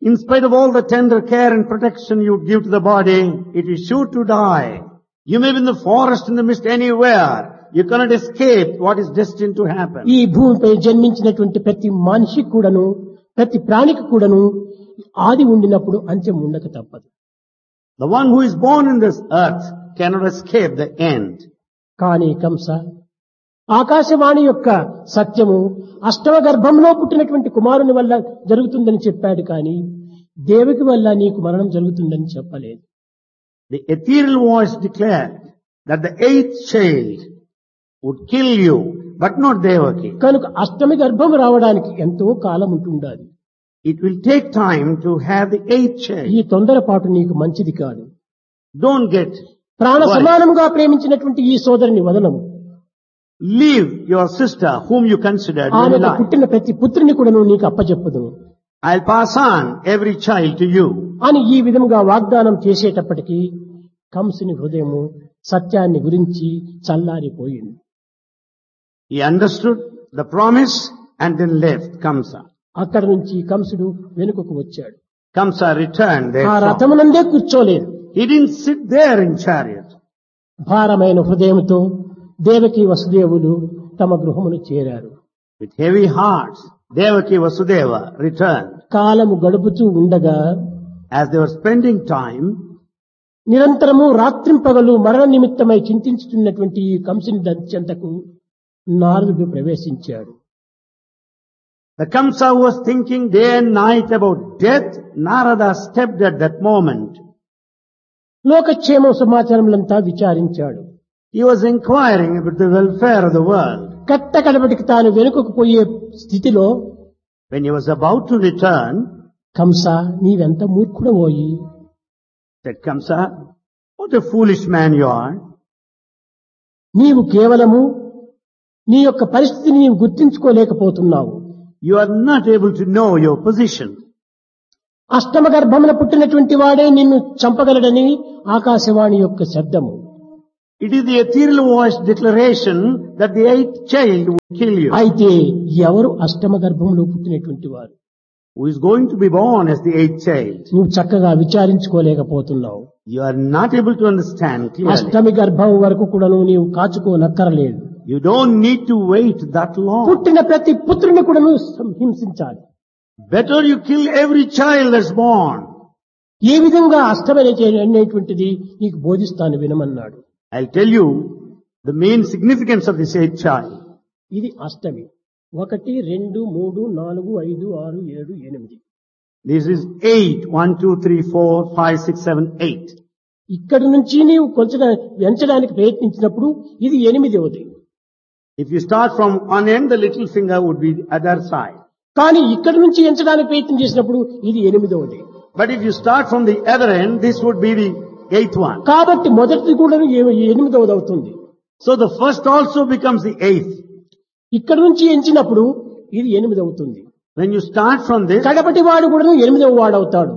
In spite of all the tender care and protection you give to the body, it is sure to die. You may be in the forest, in the mist, anywhere. You cannot escape what is destined to happen. ఈ భూమిపై జన్మించినటువంటి ప్రతి మనిషి కూడాను, ప్రతి ప్రాణికి కూడాను ఆది ఉండినప్పుడు అంత్యం ఉండక తప్పదు. The one who is born in this earth cannot escape the end. కానీ కంస ఆకాశవాణి యొక్క సత్యము అష్టమ గర్భంలో పుట్టినటువంటి కుమారుని వల్ల జరుగుతుందని చెప్పాడు, కానీ దేవకి వల్ల నీకు మరణం జరుగుతుందని చెప్పలేదు. The ethereal voice declared that the eighth child would kill you, but not Devaki. కనుక అష్టమి గర్భం రావడానికి ఎంతో కాలం ఉంటుండాలి. It will take time to have the eighth child. ఈ తొందరపాటు నీకు మంచిది కాదు. Don't get ప్రాణ worried. సమానముగా ప్రేమించినటువంటి ఈ సోదరుని వదనము. Leave your sister whom you considered very ఆమెకు light. పుట్టిన ప్రతి పుత్రుని కూడా నీకు అప్పచెప్పుదును I'll pass on every child to you. అని ఈ విధముగా వాగ్దానం చేసేటప్పటికీ కంసుని హృదయము సత్యాన్ని గురించి చల్లారిపోయింది. He understood the promise and then left Kamsa. అక్కడి నుంచి కంసుడు వెనుకకు వచ్చాడు. Kamsa returned ఆ therefrom. రథమునందే కూర్చోలేదు. He didn't sit there in chariot. భారమైన హృదయంతో దేవకి వసుదేవులు తమ గృహమును చేరారు. With heavy hearts, Devaki Vasudeva returned. కాలము గడుపుతూ ఉండగా As they were spending time, నిరంతరము రాత్రింపగలు మరణ నిమిత్తమై చింతించుతున్నటువంటి ఈ కంసుని దంచెంతకు నారదుడు ప్రవేశించాడు. the Kamsa who was thinking day and night about death, Narada stepped at that moment. లోకక్షేమ సమాచారములంతా విచారించాడు. He was inquiring about the welfare of the world. కట్టకడబడికి తాను వెనుకకు పోయే స్థితిలో When he was about to return, Kamsa నీవెంత మూర్ఖుడవోయి, said Kamsa, what a foolish man you are. నీవు కేవలము నీ యొక్క పరిస్థితిని నీవు గుర్తించుకోలేకపోతున్నావు. You are not able to know your position. అష్టమ గర్భమున పుట్టినటువంటి వాడే నిన్ను చంపగలడని ఆకాశవాణి యొక్క శబ్దము. It is the ethereal voice declaration that the eighth child will kill you. అయితే ఎవరు అష్టమ గర్భంలో పుట్టినటువంటి వారు? Who is going to be born as the eighth child? నువ్వు చక్కగా విచారించుకోలేకపోతున్నావు. You are not able to understand clearly. అష్టమి గర్భం వరకు కూడా నీవు కాచుకోనక్కరలేదు. You don't need to wait that long. పుట్టిన ప్రతి పుత్రుని కూడా నువ్వు హింసించాలి. Better you kill every child that's born. ఏ విధంగా అష్టమి అనేటువంటిది నీకు బోధిస్తాను వినమన్నాడు. I'll tell you the main significance of this eighth child. ఇది అష్టమి. 1 2 3 4 5 6 7 8. This is 8. 1, 2, 3, 4, 5, 6, 7, 8. ఇక్కడి నుంచి నీవు కొంచెం ఎంచడానికి ప్రయత్నించినప్పుడు ఇది 8వది. If you start from one end, the little finger would be the other side. కానీ ఇక్కడి నుంచి ఎంచడానికి ప్రయత్నం చేసినప్పుడు ఇది 8వది. But if you start from the other end, this would be the 8th one. కాబట్టి మొదటిది కూడా 8వది అవుతుంది. So the first also becomes the 8th. ఇక్కడి నుంచి ఎంచినప్పుడు ఇది 8 అవుతుంది. When you start from this, కడపటి వాడు కూడా 8వ వాడు అవుతాడు.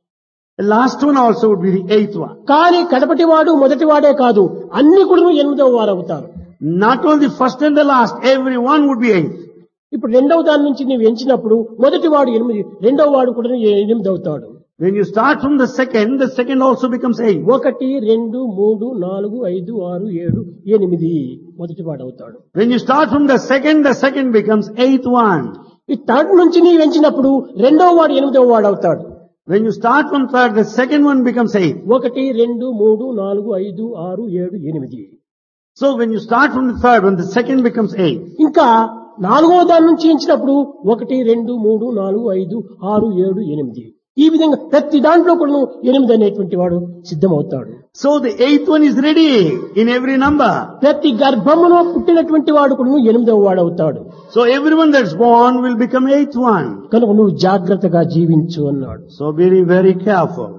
the last one also would be the 8th one. కానీ కడపటి వాడు మొదటి వాడే కాదు, అన్ని కూడా 8వ వారు అవుతారు. Not only first and the last, everyone would be 8th. ఇప్పుడు రెండవ దాని నుంచి నీవు ఎంచినప్పుడు మొదటి వాడు 8, రెండవ వాడు కూడా 8 అవుతాడు. When you start from the second also becomes 8. 1 2 3 4 5 6 7 8 మొదటి వాడు అవుతాడు. When you start from the second becomes 8th one. ఈ థర్డ్ నుంచి నీవు ఎంచినప్పుడు రెండవ వాడు 8వ వాడు అవుతాడు. When you start from third, the second one becomes 8th. 1 2 3 4 5 6 7 8. So when you start from the third one, the second becomes 8th. ఇంకా నాలుగవ దాని నుంచి ఎంచినప్పుడు 1 2 3 4 5 6 7 8. ఈ విధంగా ప్రతి దాంట్లో కూడా 8 అనేటువంటి వాడు సిద్ధమవుతాడు. So the 8th one is ready in every number. ప్రతి గర్భములో పుట్టినటువంటి వాడు కూడా 8వ వాడు అవుతాడు. So everyone that's born will become 8th one. కనుక నువ్వు జాగ్రత్తగా జీవించు అన్నాడు. So be very careful.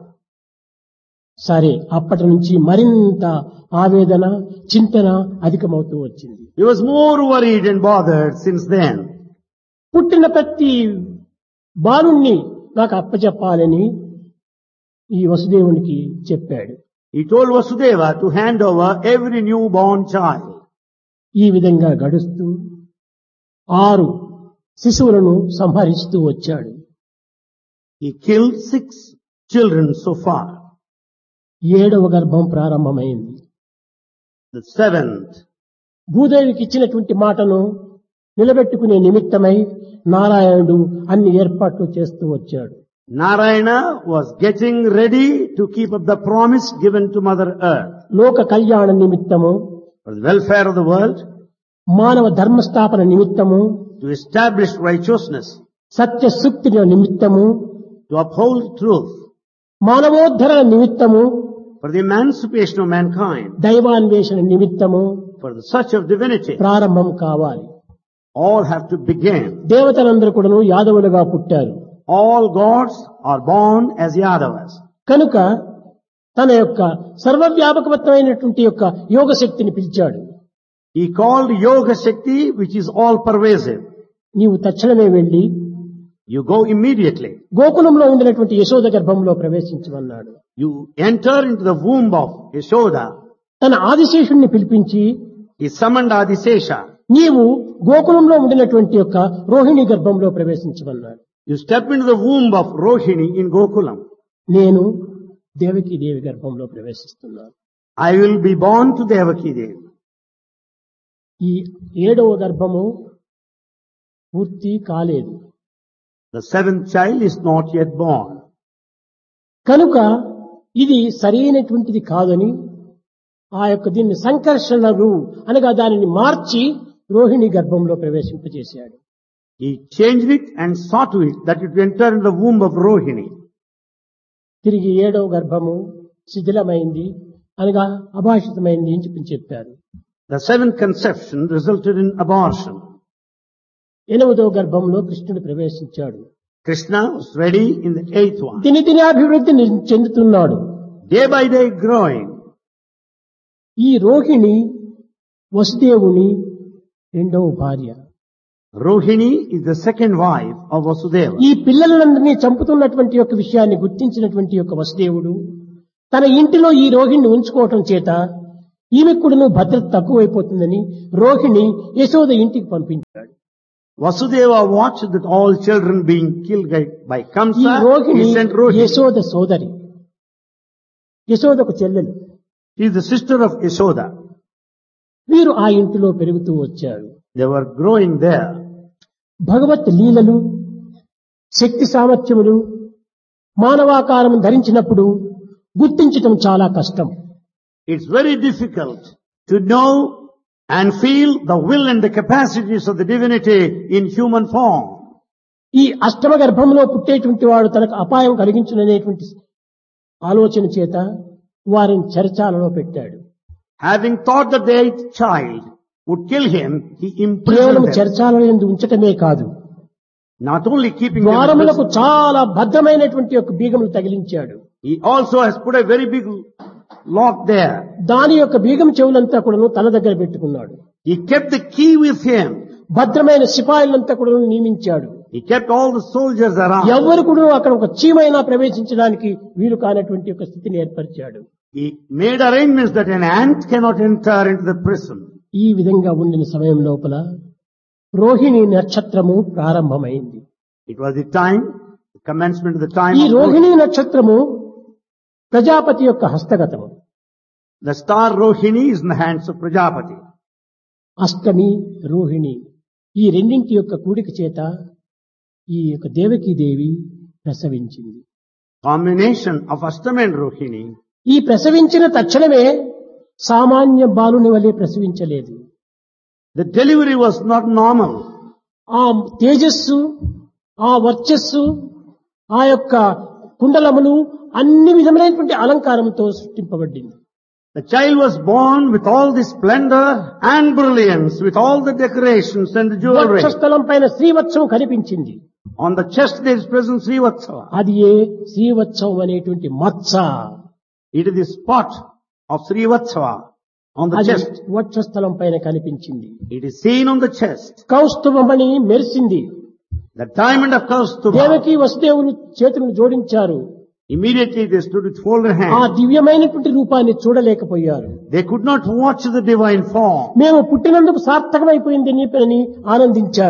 సరే, అప్పటి నుంచి మరింత ఆవేదన చింతన అధికమవుతూ వచ్చింది. He was more worried and bothered since then. పుట్టిన ప్రతి బాలుణ్ణి నాకు అప్పచెప్పాలని ఈ వసుదేవునికి చెప్పాడు. He told Vasudeva to hand over every newborn child. ఈ విధంగా గడుస్తూ 6 శిశువులను సంహరిస్తూ వచ్చాడు. He killed 6 children so far. 7వ గర్భం ప్రారంభమైంది. The 7th, భూదేవికి ఇచ్చినటువంటి మాటను నిలబెట్టుకునే నిమిత్తమై నారాయణుడు అన్ని ఏర్పాట్లు చేస్తూ వచ్చాడు. Narayana was getting ready to keep up the promise given to Mother Earth. లోక కళ్యాణ నిమిత్తము, For the welfare of the world, మానవ ధర్మస్థాపన నిమిత్తము, to establish righteousness, సత్య సూక్తి నిమిత్తము, to uphold truth, మానవోద్ధరణ నిమిత్తము, for the emancipation of mankind, దైవాన్వేషణ నిమిత్తము for the search of divinity. ప్రారంభం కావాలి. All have to begin. దేవతలందరూ కూడాను యాదవులుగా పుట్టారు. All gods are born as Yadavas. కనుక తన యొక్క సర్వవ్యాపకమైనటువంటి యొక్క యోగ శక్తిని పిలిచాడు. He called Yoga Shakti, which is all pervasive. నీవు తక్షణమే వెళ్లి You go immediately. గోకులంలో ఉండినటువంటి యశోద గర్భంలో ప్రవేశించమన్నాడు. You enter into the womb of Yashoda. తన ఆదిశేషుణ్ణి పిలిపించి He summoned Adisesha. నీవు గోకులంలో ఉండినటువంటి యొక్క రోహిణి గర్భంలో ప్రవేశించమన్నాడు. You step into the womb of Rohini in Gokulam. నేను దేవకీ దేవి గర్భంలో ప్రవేశిస్తున్నాను. I will be born to Devaki Devi. ఈ 7వ గర్భము పూర్తి కాలేదు. The 7th child is not yet born. కనుక ఇది సరైనటువంటిది కాదని ఆ యొక్క దీన్ని సంకర్షణలు అనగా దానిని మార్చి రోహిణి గర్భంలో ప్రవేశింపజేశాడు. He changed it and saw to it that it entered in the womb of Rohini. తిరిగి 7వ గర్భము శిథిలమైంది అనగా అభాషితమైంది అని చెప్పారు. The 7th conception resulted in abortion. 8వ గర్భంలో కృష్ణుడు ప్రవేశించాడు. Krishna was ready in the 8th one. దినదిన అభివృద్ధి చెందుతున్నాడు. Day by day growing. ఈ రోహిణి వసుదేవుని 2వ భార్య. Rohini is the second wife of Vasudeva. ఈ పిల్లలందరినీ చంపుతున్నటువంటి యొక్క విషయాన్ని గుర్తించినటువంటి యొక్క వసుదేవుడు తన ఇంటిలో ఈ రోహిణిని ఉంచుకోవటం చేత ఈమెకు కూడా భద్రత తక్కువైపోతుందని రోహిణి యశోద ఇంటికి పంపించాడు. Vasudeva watched that all children being killed by ఈ Kamsa. Rohini He sent Rohini. Yashoda సోదరి, యశోదకు చెల్లెలు. She is the sister of Yashoda. వీరు ఆ ఇంటిలో పెరుగుతూ వచ్చారు. They were growing there. భగవత్ లీలలు, శక్తి సామర్థ్యములు మానవాకారం ధరించినప్పుడు గుర్తించటం చాలా కష్టం. It's very difficult to know and feel the will and the capacities of the divinity in human form. ఈ అష్టమ గర్భంలో పుట్టేటువంటి వాడు తనకు అపాయం కలిగించుననేటువంటి ఆలోచన చేత వారిని చెరచాలలో పెట్టాడు. Having thought that the 8th child would kill him, he imprisoned కేవలం them. చెరచాలలో ఉంచటమే కాదు, Not only keeping them in ద్వారములకు prison, చాలా భద్రమైనటువంటి యొక్క బీగములు తగిలించాడు. he also has put a very big lock there. దాని యొక్క బీగం చెవులంతా కూడాను తన దగ్గర పెట్టుకున్నాడు. He kept the key with him. భద్రమైన సిపాయిలంతా కూడా నియమించాడు. He kept all the soldiers around. ఎవరు కూడా అక్కడ ఒక చీమైనా ప్రవేశించడానికి వీలు కానటువంటి ఒక స్థితిని ఏర్పరిచాడు. He made arrangements that an ant cannot enter into the prison. ఈ విధంగా ఉండిన సమయం లోపల రోహిణి నక్షత్రము ప్రారంభమైంది. It was the time, the commencement of the time ఈ of రోహిణి నక్షత్రము ప్రజాపతి యొక్క హస్తగతము. the star Rohini is in the hands of Prajapati. అష్టమి రోహిణి ఈ రెండింటి యొక్క కూడిక చేత ఈ యొక్క దేవకీ దేవి ప్రసవించింది. Combination of Ashtami and Rohini. ఈ ప్రసవించిన తక్షణమే సామాన్య బాలుని వలె ప్రసవించలేదు. The delivery was not normal. ఆ తేజస్సు, ఆ వర్చస్సు, ఆ యొక్క కుండలములు అన్ని విధములైనటువంటి అలంకారంతో సృష్టింపబడింది. The child was born with all the splendor and brilliance, with all the decorations and the jewelry. వక్షస్థలం పైన శ్రీవత్సం కనిపించింది. On the chest there is present Srivatsava. అది ఏ శ్రీవత్సం అనేటువంటి మత్స. It is the spot of Srivatsava on the అది chest. వక్షస్థలం పైన కనిపించింది. It is seen on the chest. కౌస్తుభమణి మెరిసింది. The diamond of Kaustubha. Devaki వసుదేవులు చేతులను జోడించారు. Immediately they stood with folded ఆ hands. దివ్యమైనటువంటి రూపాన్ని చూడలేకపోయారు. They could not watch the divine form. మేము పుట్టినందుకు సార్థకమైపోయింది అని ఆనందించారు.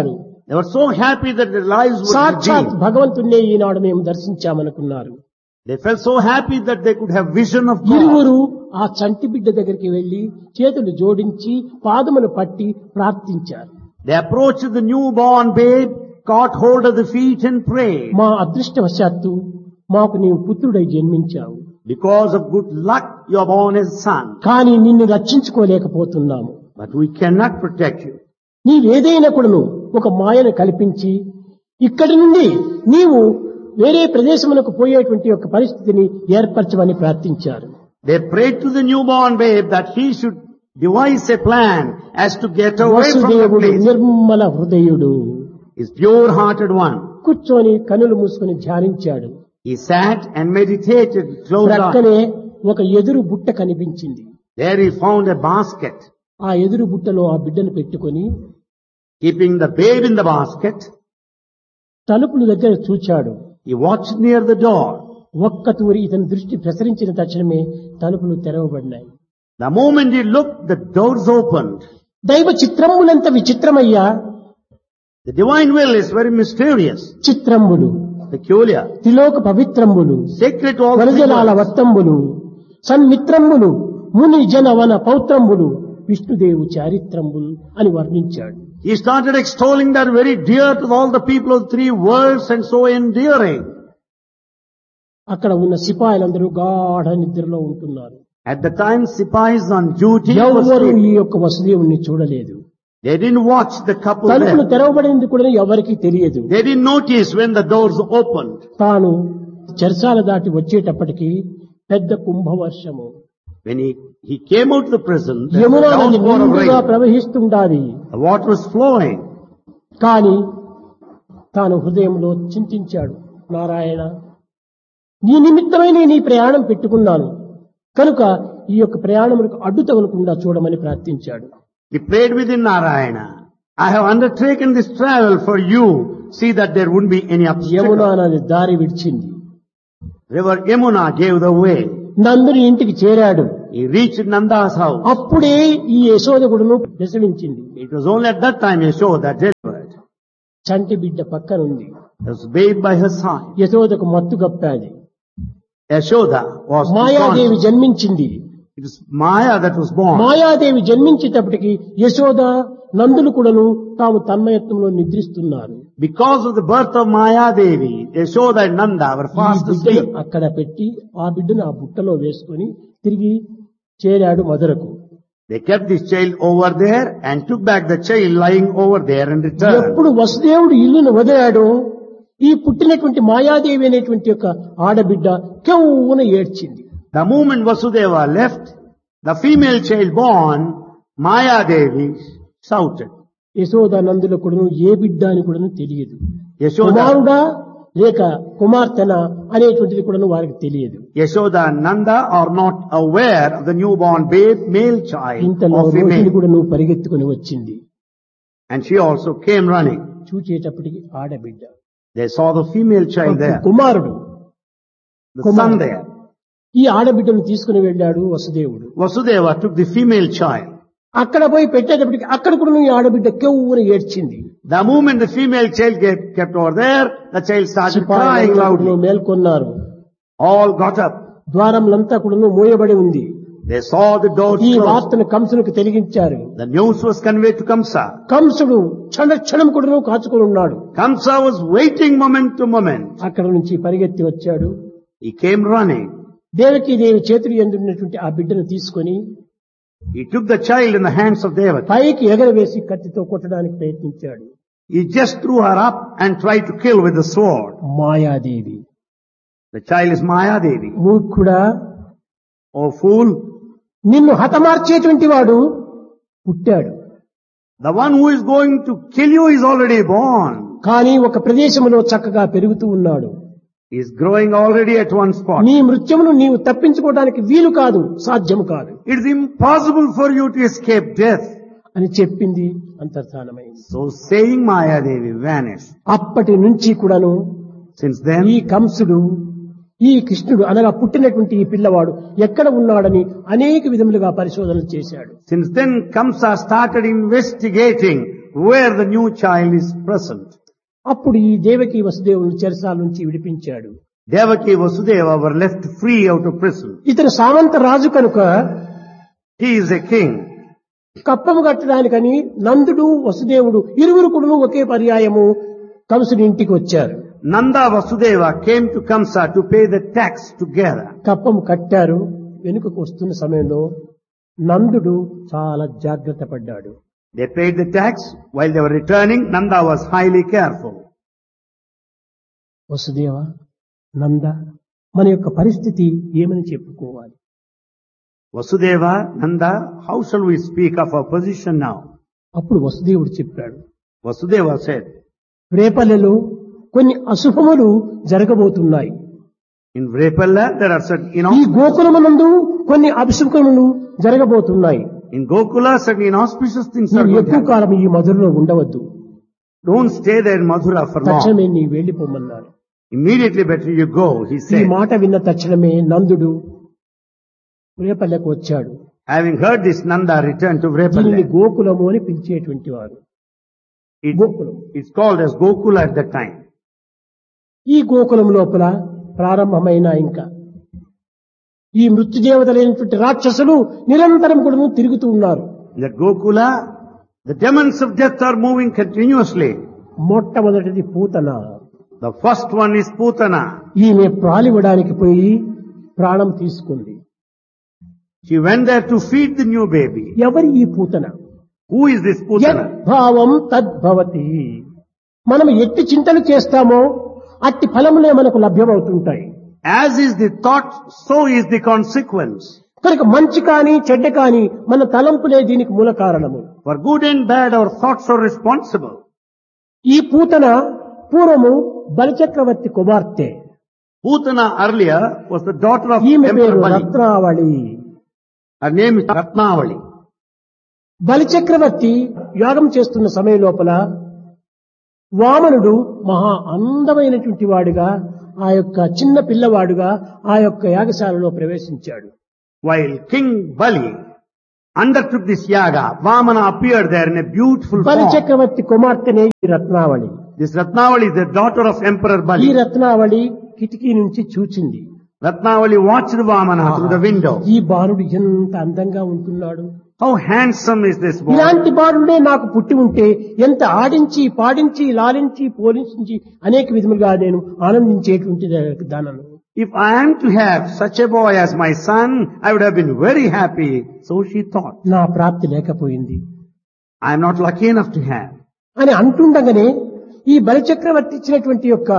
They were so happy that their lives would సాక్షాత్ be. భగవంతుణ్ణే ఈనాడు మేము దర్శించామనుకున్నారు. They felt so happy that they could have vision of God. ఇరువురు ఆ చంటి బిడ్డ దగ్గరికి వెళ్లి చేతులు జోడించి పాదములు పట్టి ప్రార్థించారు. They approached the newborn babe, caught hold of the feet and prayed. మా అదృష్టవశాత్తు మాకు నీవు పుత్రుడై జన్మించావు, Because of good luck, you are born as a son. కానీ నిన్ను రక్షించుకోలేకపోతున్నాము. But we cannot protect you. నీవేదైనా కూడాను ఒక మాయను కల్పించి ఇక్కడి నుండి నీవు వేరే ప్రదేశములకు పోయేటువంటి ఒక పరిస్థితిని ఏర్పరచమని ప్రార్థించారు. They prayed to the newborn babe that he should devise a plan as to get away from the వసుదేవుడు place. Nirmala హృదయుడు He's pure-hearted one. కూర్చొని కనులు మూసుకొని ధ్యానించాడు. He sat and meditated, closed eyes. ప్రక్కనే ఒక ఎదురు బుట్ట కనిపించింది. There he found a basket. ఆ ఎదురు బుట్టలో ఆ బిడ్డను పెట్టుకొని Keeping the babe in the basket, తలుపుల దగ్గర చూచాడు. he watched near the door. ఒక్క తూరి ఇతని దృష్టి ప్రసరించిన తక్షణమే తలుపులు తెరవబడినాయి. The moment he looked, the doors opened. దైవ చిత్రములంత విచిత్రమయ్యా. The divine will is very mysterious, చిత్రములు peculiar, త్రిలోక పవిత్రములు sacred to all వరజలాల creatures. వత్తంబులు సన్మిత్రములు ముని జన వన పౌత్రములు విష్ణుదేవు చారిత్రములు అని వర్ణించాడు. He started extolling that very dear to all the people of three worlds and so endearing. అక్కడ ఉన్న సిపాయిలందరూ గాఢ నిద్రలో ఉంటున్నారు. At the time, Sipais on duty was ఎవరు sleeping. ఈ యొక్క వసుదేవుణ్ణి చూడలేదు. They didn't watch the couple తలుపులు there. తెరవబడింది కూడా ఎవరికీ తెలియదు. They didn't notice when the doors opened. తాను చెరసాల దాటి వచ్చేటప్పటికి పెద్ద కుంభవర్షము When he came out of the prison, there was Yamuna a నది downpour of నిండుగా rain. ప్రవహిస్తుండాలి. The water was flowing. కాని తాను హృదయంలో చింతించాడు, నారాయణ నీ నిమిత్తమై నేను ఈ ప్రయాణం పెట్టుకున్నాను కనుక ఈ యొక్క ప్రయాణములకు అడ్డు తగలకుండా చూడమని ప్రార్థించాడు. He prayed within Narayana. I have undertaken this travel for you. See that there wouldn't be any Yamuna obstacle. నది దారి విడిచింది. River Yamuna gave the way. నందుని ఇంటికి చేరాడు. He reached Nanda's house. అప్పుడే ఈ యశోదకుడును ప్రసవించింది. It was only at that time Yashoda delivered. చంటి బిడ్డ పక్కనుంది. There was a babe by her side. యశోదకు మత్తు గప్పాది. Yashoda was Mayadevi born. జన్మించింది. It was Maya that was born. Mayadevi జన్మించేటప్పటికి Yashoda నందులు కూడాను తాము తన్మయత్వంలో నిద్రిస్తున్నారు. Because of the birth of Maya Devi, Yashoda and Nanda were ఈ fast బిడ్డను asleep. అక్కడ పెట్టి ఆ బిడ్డను ఆ బుట్టలో వేసుకొని తిరిగి చేరాడు మధురకు. They kept this child over there and took back the child lying over there and returned. ఎప్పుడు వసుదేవుడు ఇల్లును వదిలాడో ఈ పుట్టినటువంటి మాయాదేవి అనేటువంటి యొక్క ఆడబిడ్డ కెవ్వున ఏడ్చింది. The moment Vasudeva left, the female child born, Maya Devi shouted. Yashoda Nandula కూడాను ఏ బిడ్డ అని కూడాను తెలియదు. Yashoda, కుమారుడా లేక కుమార్తెన అనేటువంటిది కూడాను వారికి తెలియదు. Yashoda and Nanda are not aware of the newborn babe, male child ఇంతలో or రోహిణి female. కూడా నువ్వు పరిగెత్తుకుని వచ్చింది. And she also came running. చూచేటప్పటికి ఆడబిడ్డ They saw the female child there, కుమారుడు. the son there. ఈ ఆడబిడ్డను తీసుకుని వెళ్ళాడు వసుదేవుడు. Vasudeva took the female child. అక్కడ పోయి పెట్టేటప్పటికి అక్కడ కూడా ఈ ఆడబిడ్డ కెవ్వున ఏడ్చింది. The moment the female child kept over there, the child started crying loudly. మేల్కొన్నారు. All got up. ద్వారములంతా కూడా మూయబడి ఉంది. They saw the doors ఈ closed. వార్తను కంసునికి తెలిగించారు. The news was conveyed to Kamsa. కంసుడు క్షణం కూడా కాచుకొని ఉన్నాడు. Kamsa was waiting moment to moment. అక్కడ నుంచి పరిగెత్తి వచ్చాడు. He came running. దేవకీదేవి చేతులు ఎందున్నటువంటి ఆ బిడ్డను తీసుకొని He took the child in the hands of Devaki. పైకి ఎగరవేసి కత్తితో కొట్టడానికి ప్రయత్నించాడు. He just threw her up and tried to kill with the sword. Mayadevi, The child is Maya Devi. మూర్ఖుడా, Oh fool, నిన్ను హతమార్చేటువంటి వాడు పుట్టాడు. the one who is going to kill you is already born. కానీ ఒక ప్రదేశంలో చక్కగా పెరుగుతూ ఉన్నాడు. He is growing already at one spot. నీ మృత్యుమును నీవు తప్పించుకోవడానికి వీలు కాదు, సాధ్యము కాదు It is impossible for you to escape death. అని చెప్పింది. అంతర్ధానమైంది. So saying, Maya Devi vanished. అప్పటి నుంచి కూడాను Since ఈ then, కంసుడు ఈ కృష్ణుడు అనగా పుట్టినటువంటి ఈ పిల్లవాడు ఎక్కడ ఉన్నాడని అనేక విధములుగా పరిశోధనలు చేశాడు. Kamsa started investigating where the new child is present. అప్పుడు ఈ దేవకి వసుదేవుని చెరసాల నుంచి విడిపించాడు. Devaki Vasudeva were left free out of prison. ఇతను సామంత రాజు కనుక He is a king. కప్పము కట్టడానికని నందుడు వసుదేవుడు ఇరువురు కూడా ఒకే పర్యాయము కంసుని ఇంటికి వచ్చారు. Nanda Vasudeva came to Kamsa to pay the tax together. కప్పము కట్టారు. వెనుకకు వస్తున్న సమయంలో నందుడు చాలా జాగ్రత్త పడ్డాడు. They paid the tax. While they were returning, Nanda was highly careful. Vasudeva, నంద, మన యొక్క పరిస్థితి ఏమని చెప్పుకోవాలి? Vasudeva, Nanda, how shall we speak of our position now? అప్పుడు వసుదేవుడు చెప్పాడు, Vasudeva said, రేపల్లెలో కొన్ని అశుభములు జరగబోతున్నాయి. in Vrepalla there are certain, ఈ గోకులమునందు కొన్ని అభిషేకములు జరగబోతున్నాయి. in Gokula certain inauspicious things are నీవు going to ఎక్కువ happen. కాలం ఈ మధురలో ఉండవద్దు. Don't stay there in Mathura for long. తక్షణమే నీ వెళ్లిపోమన్నాడు. Immediately better you go, he ఈ said. మాట విన్న తక్షణమే నందుడు రేపల్లెకు వచ్చాడు. Having heard this, Nanda returned to దీనిని Vrepalla. గోకులము అని పిలిచేటువంటి వారు. Gokulam. It's called as Gokula at that time. ఈ గోకులం లోపల ప్రారంభమైన ఇంకా ఈ మృత్యుదేవతలైనటువంటి రాక్షసులు నిరంతరం కూడా తిరుగుతూ ఉన్నారు. In that Gokula, the demons of death are moving continuously. మొట్టమొదటిది Putana. The first one is Putana. ఈమె ప్రాలివ్వడానికి పోయి ప్రాణం తీసుకుంది. She went there to feed the new baby. ఎవరి ఈ Putana? Who is this Putana? యద్భావం తద్భవతి. మనం ఎట్టి చింతలు చేస్తామో అట్టి ఫలములే మనకు లభ్యమవుతుంటాయి. As is the thought, so is the consequence. కనుక మంచి కాని చెడ్డ కాని మన తలంపులే దీనికి మూల కారణము. For good and bad, our thoughts are responsible. ఈ పూతన పూర్వము బలిచక్రవర్తి కుమార్తె. Putana earlier was the daughter of ఈమె Emperor పేరు Bali. రత్నావళి. Her name is Ratnavali. బలిచక్రవర్తి యాగం చేస్తున్న సమయం లోపల వామనుడు మహా అందమైనటువంటి వాడుగా ఆ యొక్క చిన్న పిల్లవాడుగా ఆ యొక్క యాగశాలలో ప్రవేశించాడు. While King Bali undertook this yaga, Vamana appeared there in a beautiful form. బలిచక్రవర్తి కుమార్తెనే ఈ రత్నావళి. This Ratnavali is the daughter of Emperor ఈ Bali. రత్నావళి కిటికీ నుంచి చూచింది. Ratnavali watched Vamana through the window. ఈ బాలుడు ఎంత అందంగా ఉంటున్నాడు. How handsome is this boy? ఇలాంటి బాలుడే నాకు పుట్టి ఉంటే ఎంత ఆడించి పాడించి లాలించి పోలించి అనేక విధములుగా నేను ఆనందించేటువంటి దానను. If I am to have such a boy as my son, I would have been very happy. So she thought. నా ప్రాప్తి లేకపోయింది I am not lucky enough to have. అని అంటుండగానే ఈ బలిచక్రవర్తి ఇచ్చినటువంటి యొక్క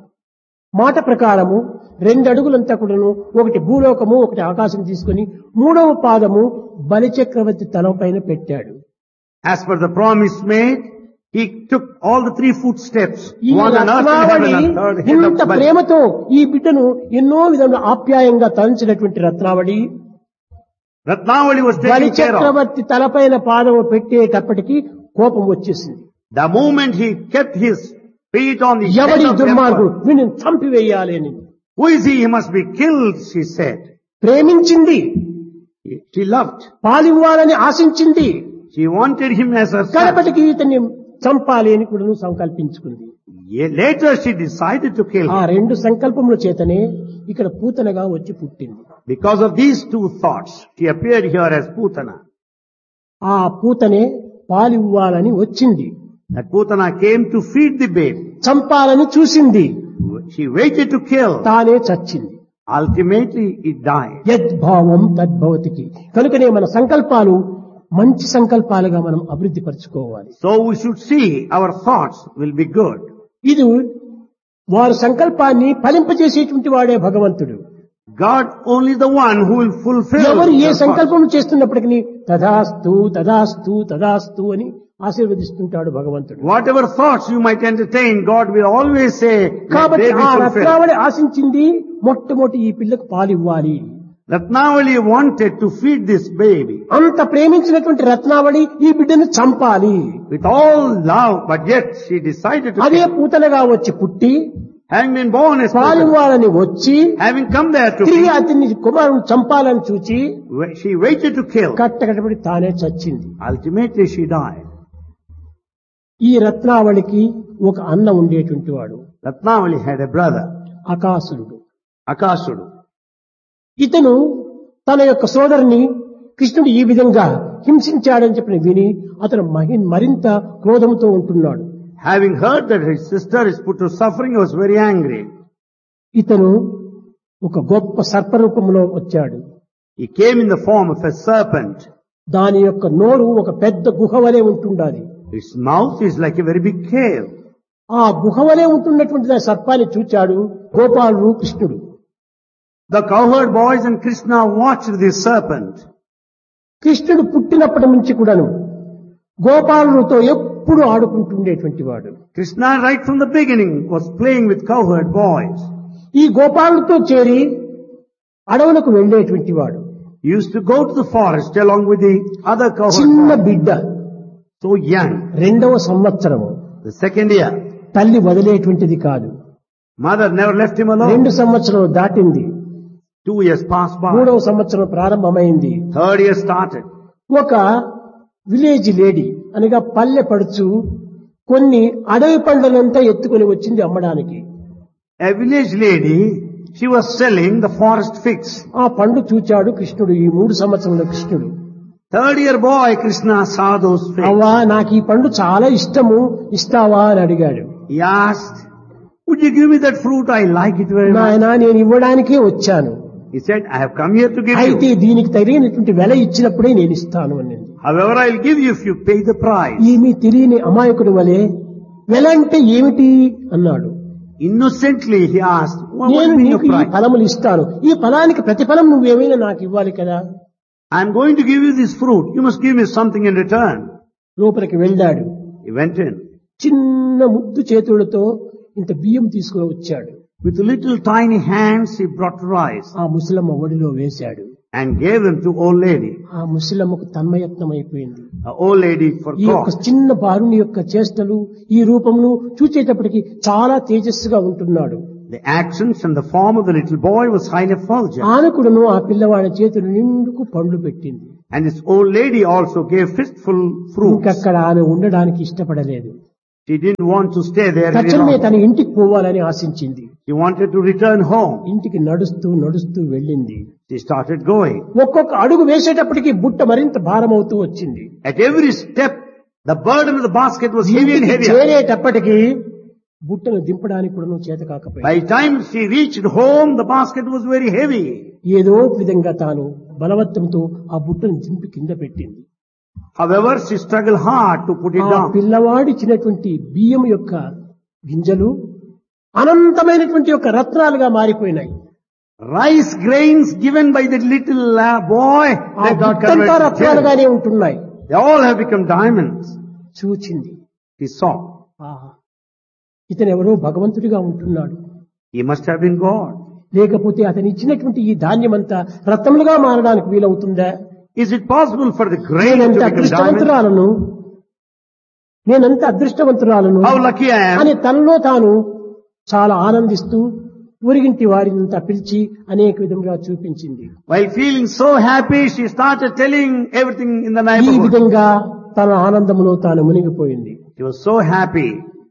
మాట ప్రకారము 2 అడుగులంతా కూడాను ఒకటి భూలోకము ఒకటి ఆకాశం తీసుకొని 3వ పాదము బలిచక్రవర్తి తల పైన పెట్టాడు. As per the promise made, he took all the 3 footsteps, ఈ one on earth and రత్నావళి heaven and third head of ఇంత Bali. ప్రేమతో ఈ బిడ్డను ఎన్నో విధంగా ఆప్యాయంగా తలంచినటువంటి రత్నావళి Ratnavali was taken care of. బలిచక్రవర్తి తలపైన పాదము పెట్టేటప్పటికి కోపం వచ్చేసింది. The moment he kept his feet on the head ఎవడి of the దుర్మార్గుడు emperor, వీడిని చంపివేయాలి అని who is he? He must be killed, she said. ప్రేమించింది, She loved. పాలివ్వాలని ఆశించింది. She wanted him as her son. కడపటికి ఇతన్ని చంపాలి అని కూడా సంకల్పించుకుంది. Later she decided to kill ఆ him. 2 సంకల్పముల చేతనే ఇక్కడ పూతనగా వచ్చి పుట్టింది. Because of these 2 thoughts, she appeared here as Putana. ఆ పూతనే పాలివ్వాలని వచ్చింది. That Putana came to feed the baby. చంపాలని చూసింది. She waited to kill. తానే చచ్చింది. Ultimately it died. యద్భావం తద్భవతికి. కనుకనే మన సంకల్పాలు మంచి సంకల్పాలుగా మనం అభివృద్ధి పరచుకోవాలి. So we should see our thoughts will be good. ఇది వారి సంకల్పాన్ని ఫలింపజేసేటువంటి వాడే భగవంతుడు. God only the one who will fulfill ఎవరు ఏ their thoughts. సంకల్పం చేస్తున్నప్పటికీ తదాస్తు తదాస్తు తదాస్తు అని ఆశీర్వదిస్తుంటాడు భగవంతుడు. Whatever thoughts you might entertain, God will always say, let కాబట్టి they be ఆ fulfilled. రత్నావళి ఆశించింది మొట్టమొదటి ఈ పిల్లకు పాలివ్వాలి. Ratnavali wanted to feed this baby అంత ప్రేమించినటువంటి రత్నావళి ఈ బిడ్డను చంపాలి. with all love, but yet she decided to అదే kill. పూతనగా వచ్చి పుట్టి Having been born as Putana, పాలివ్వాలని వచ్చి having come there to తిరిగి feed, అతన్ని కుమారుని చంపాలని చూచి she waited to kill. కట్టకటపడి తానే చచ్చింది. Ultimately she died. ఈ రత్నావళికి ఒక అన్న ఉండేటువంటి వాడు Ratnavali had a brother, అకాసురుడు. Akasudu. ఇతను తన యొక్క సోదరుని కృష్ణుడు ఈ విధంగా హింసించాడని చెప్పిన విని అతను మరింత క్రోధంతో ఉంటున్నాడు. Having heard that his sister is put to suffering, he was very angry. ఇతను ఒక గొప్ప సర్పరూపంలో వచ్చాడు. He came in the form of a serpent. దాని యొక్క నోరు ఒక పెద్ద గుహ వలె ఉంటుండాలి. His mouth is like a very big cave. ఆ గుహ వలె ఉంటున్నటువంటి ఆ సర్పాన్ని చూచాడు గోపాలుడు కృష్ణుడు. The cowherd boys and Krishna watched this serpent. కృష్ణుడు పుట్టినప్పటి నుంచి కూడాను గోపాలుడితో ఎప్పుడు ఆడుకుంటుండేటువంటి వాడు. Krishna right from the beginning was playing with cowherd boys. ఈ గోపాలుడితో చేరి అడవులకు వెళ్లేటువంటి వాడు. He used to go to the forest along with the other cowherd చిన్న boys. బిడ్డ So young. 2వ సంవత్సరము. The second year. తల్లి వదిలేటువంటిది కాదు. Mother never left him alone. 2 సంవత్సరం దాటింది. 2 years passed by. 3వ సంవత్సరం ప్రారంభమైంది. 3rd year started. ఒక విలేజ్ లేడీ అనగా పల్లె పడుచు కొన్ని అడవి పండ్లనంతా ఎత్తుకొని వచ్చింది అమ్మడానికి. A village lady, she was selling the forest figs. ఆ పండు చూచాడు కృష్ణుడు. ఈ 3 సంవత్సరంలో కృష్ణుడు 3rd year boy Krishna saw those figs. అవ్వా నాకు ఈ పండు చాలా ఇష్టము, ఇస్తావా అని అడిగాడు. He asked, would you give me that fruit? I like it very much. నాయనా నేను ఇవ్వడానికే వచ్చాను. He said, I have come here to give అయితే you. దీనికి తగినటువంటి వెల ఇచ్చినప్పుడే నేను ఇస్తాను అనింది. However, I'll give you if you pay the price. ఏమీ తెలియని అమాయకుడు వలె వెల అంటే ఏమిటి అన్నాడు. Innocently he asked, what నేను will be your నీకు ఈ price? ఫలములు ఇస్తాను, ఈ ఫలానికి ప్రతిఫలం నువ్వేమైనా నాకు ఇవ్వాలి కదా. I'm going to give you this fruit. You must give me something in return. లోపలికి వెళ్ళాడు. He went in. చిన్న ముద్దు చేతులతో ఇంత బియ్యం తీసుకుని వచ్చాడు. With little tiny hands he brought rice ఆ ముసలమ్మ ఒడిలో వేశాడు. and gave them to old lady. ఆ ముసలమ్మకు తన్మయత్నం అయిపోయింది. The old lady ఈ యొక్క forgot. చిన్న బాలుని యొక్క చేష్టలు ఈ రూపమును చూచేటప్పటికి చాలా తేజస్సుగా ఉంటున్నాడు. The actions and the form of the little boy was highly effulgent. ఆనకుడును ఆ పిల్లవాడి చేతులు నిండుకు పండ్లు పెట్టింది. And this old lady also gave fistful fruits. ఇంకక్కడ ఆమె ఉండడానికి ఇష్టపడలేదు. She didn't want to stay there any తక్షణమే longer. తన ఇంటికి పోవాలని ఆశించింది. She wanted to return home. ఇంటికి నడుస్తూ నడుస్తూ వెళ్ళింది. She started going. ఒక్కొక్క అడుగు వేసేటప్పటికి బుట్ట మరింత భారమవుతూ వచ్చింది. At every step, the burden of the basket was heavy and ఇంటికి heavier. చేరేటప్పటికి బుట్టను దింపడానికి కూడా చేత కాకపోయింది. By the time she reached home, the basket was very heavy. ఏదో విధంగా తాను బలవత్తంతో ఆ బుట్టను దింపి కింద పెట్టింది. However, she struggled hard to put it ఆ down. పిల్లవాడు ఇచ్చినటువంటి బియ్యం యొక్క గింజలు అనంతమైనటువంటి యొక్క రత్నాలుగా మారిపోయినాయి. Rice grains given by the little boy, ఆ they got బుట్టంతా converted to gems. రత్నాలుగానే ఉంటున్నాయి. They all have become diamonds. చూచింది. She saw. ఆహా, ఇతను ఎవరో భగవంతుడిగా ఉంటున్నాడు. He must have been God. లేకపోతే అతను ఇచ్చినటువంటి ఈ ధాన్యమంతా రత్నములుగా మారడానికి వీలవుతుందా? Is it possible for the grain to నేనంత become diamonds? అదృష్టవంతురాలను, నేనంత అదృష్టవంతురాలను How lucky I అని am. తనలో తాను చాలా ఆనందిస్తూ ఊరిగింటి వారినంతా పిలిచి అనేక విధంగా చూపించింది. While feeling so happy, she started telling everything in the ఈ neighborhood. విధంగా తన ఆనందములో తాను మునిగిపోయింది. She was so happy.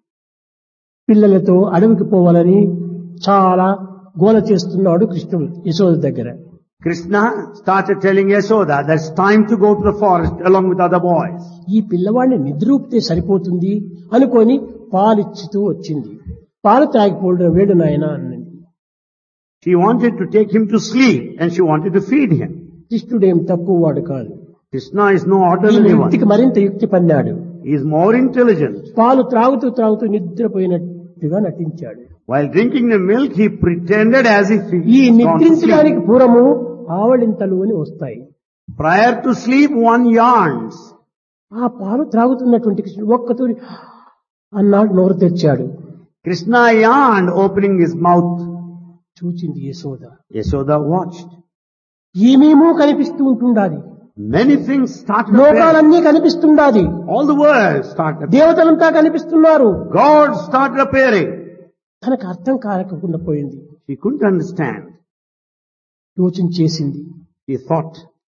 పిల్లలతో అడవికి పోవాలని చాలా గోల చేస్తున్నాడు కృష్ణుడు యశోద దగ్గర. Krishna started telling Yashoda that it's time to go to the forest along with other boys. ఈ పిల్లవాడిని నిద్రూపితే సరిపోతుంది అనుకొని పాలిచ్చుతూ వచ్చింది. పాలు తాగిపోవడం వేడు నాయన అన్నది. She wanted to take him to sleep and she wanted to feed him. కృష్ణుడేం తక్కువ వాడు కాదు. Krishna is no ఈ ordinary one. వ్యక్తికి మరింత యుక్తి పన్నాడు. He is more intelligent. పాలు త్రాగుతూ త్రాగుతూ నిద్రపోయినట్టుగా నటించాడు. While drinking the milk, he pretended as if he ఈ is gone to sleep. నిద్రించడానికి పూర్వము ఆవళింతలు అని వస్తాయి. Prior to sleep, one yarns. ఆ పాలు త్రాగుతున్నటువంటి కృష్ణుడు ఒక్కతూరి అన్నాడు, నోరు తెచ్చాడు. Krishna yawned, opening his mouth. చూచింది యశోద. Yashoda watched. ఏమేమో కనిపిస్తూ ఉంటుండాది. Many things started appearing. లోకాలన్నీ కనిపిస్తుండాది. All the world started appearing. దేవతలంతా కనిపిస్తున్నారు. God started appearing. తనకు అర్థం కాకుండా పోయింది. She couldn't understand. యోచన చేసింది. She thought.